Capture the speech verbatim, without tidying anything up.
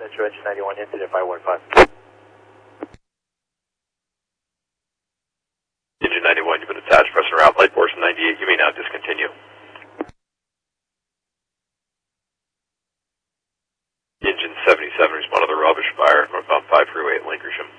Metro Engine ninety-one, incident five one five. Engine ninety-one, you've been attached, pressing around, light portion ninety-eight, you may now discontinue. Engine seventy-seven, respond to the rubbish fire, northbound five freeway at Lancashire.